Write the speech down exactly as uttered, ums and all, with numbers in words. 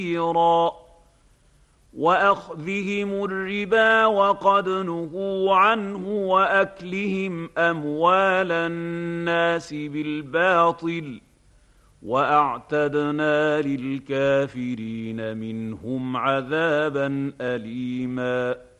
كثيرا وأخذهم الربا وقد نهوا عنه وأكلهم أموال الناس بالباطل وأعتدنا للكافرين منهم عذابا أليما.